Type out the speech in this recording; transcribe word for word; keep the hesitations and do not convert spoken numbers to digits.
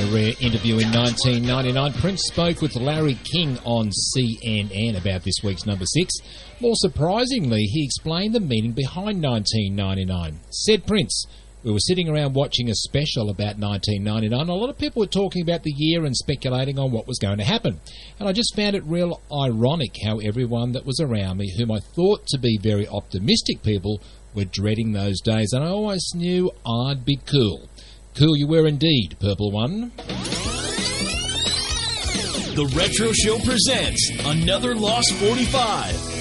a rare interview in nineteen ninety-nine. Prince spoke with Larry King on C N N about this week's number six. More surprisingly, he explained the meaning behind nineteen ninety-nine. Said Prince, "We were sitting around watching a special about nineteen ninety-nine. A lot of people were talking about the year and speculating on what was going to happen. And I just found it real ironic how everyone that was around me, whom I thought to be very optimistic people, were dreading those days. And I always knew I'd be cool." Cool you were indeed, Purple One. The Retro Show presents another Lost forty-five.